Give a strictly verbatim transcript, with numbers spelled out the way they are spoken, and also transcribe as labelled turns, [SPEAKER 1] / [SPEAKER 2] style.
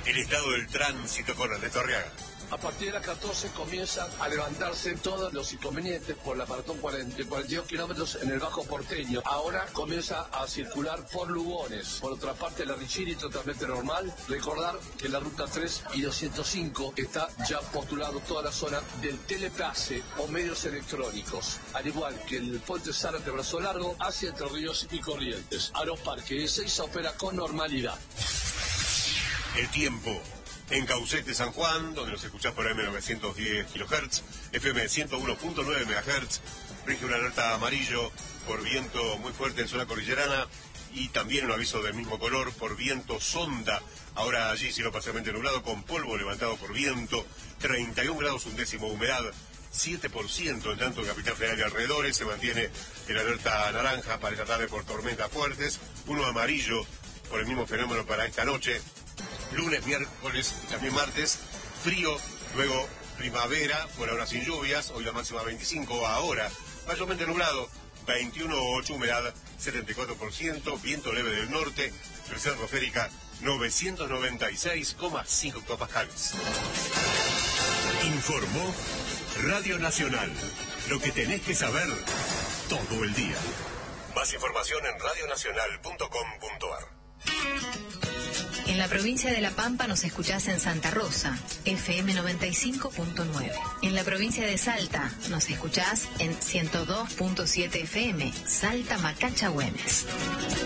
[SPEAKER 1] El estado del tránsito con Ernesto Arriaga.
[SPEAKER 2] A partir de las catorce comienzan a levantarse todos los inconvenientes por la maratón cuarenta, cuarenta y dos kilómetros en el Bajo Porteño. Ahora comienza a circular por Lugones. Por otra parte, la Richini totalmente normal. Recordar que la ruta tres y doscientos cinco está ya postulado toda la zona del telepase o medios electrónicos. Al igual que el puente Zárate Brazo Largo hacia Entre Ríos y Corrientes. Aeroparque Ezeiza opera con normalidad.
[SPEAKER 1] El tiempo. En Caucete, San Juan, donde nos escuchás por eme novecientos diez kilohertz, efe eme ciento uno punto nueve megahertz, rige una alerta amarillo por viento muy fuerte en zona cordillerana y también un aviso del mismo color por viento sonda. Ahora allí cielo parcialmente nublado con polvo levantado por viento, treinta y un grados un décimo humedad, siete por ciento en tanto en Capital Federal y alrededores. Se mantiene el alerta naranja para esta tarde por tormentas fuertes, uno amarillo por el mismo fenómeno para esta noche. Lunes, miércoles y también martes, frío, luego primavera, por ahora sin lluvias, hoy la máxima veinticinco, ahora mayormente nublado, veintiuno punto ocho humedad, setenta y cuatro por ciento, viento leve del norte, presión atmosférica novecientos noventa y seis coma cinco hectopascales.
[SPEAKER 3] Informó Radio Nacional, lo que tenés que saber todo el día.
[SPEAKER 1] Más información en radio nacional punto com punto ar.
[SPEAKER 4] En la provincia de La Pampa nos escuchás en Santa Rosa, efe eme noventa y cinco punto nueve. En la provincia de Salta nos escuchás en ciento dos punto siete efe eme, Salta Macacha Güemes.